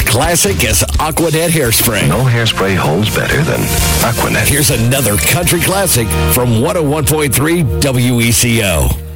classic as Aquanet Hairspray. No hairspray holds better than Aquanet. Here's another country classic from 101.3 WECO.